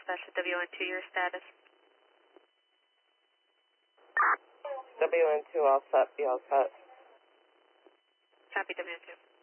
dispatch to WN2, your status. WN2 all set, be all set. Copy WN2.